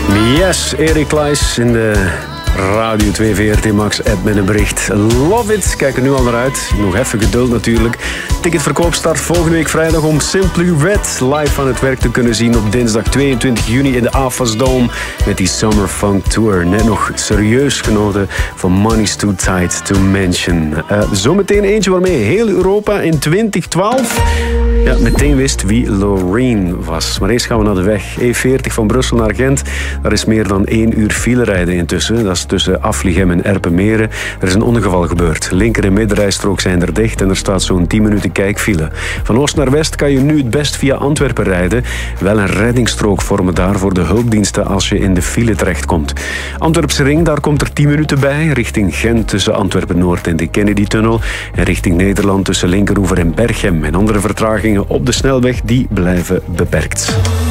Yes, Erik Klaes in de Radio 2 VRT Max app met een bericht. Love it. Kijk er nu al naar uit. Nog even geduld natuurlijk. Ticketverkoop start volgende week vrijdag om Simply Red live aan het werk te kunnen zien op dinsdag 22 juni in de AFAS Dome met die Summer Funk Tour. Net nog serieus genoten van Money's Too Tight to Mention. Zometeen eentje waarmee heel Europa in 2012 meteen wist wie Loreen was. Maar eerst gaan we naar de weg. E40 van Brussel naar Gent. Daar is meer dan 1 uur file rijden intussen. Dat is tussen Afligem en Erpenmeren. Er is een ongeval gebeurd. Linker- en middenrijstrook zijn er dicht en er staat zo'n 10 minuten kijkfile. Van oost naar west kan je nu het best via Antwerpen rijden. Wel een reddingsstrook vormen daar voor de hulpdiensten als je in de file terechtkomt. Antwerpse ring, daar komt er 10 minuten bij. Richting Gent tussen Antwerpen-Noord en de Kennedy-tunnel. En richting Nederland tussen Linkeroever en Berchem. En andere vertragingen op de snelweg die blijven beperkt.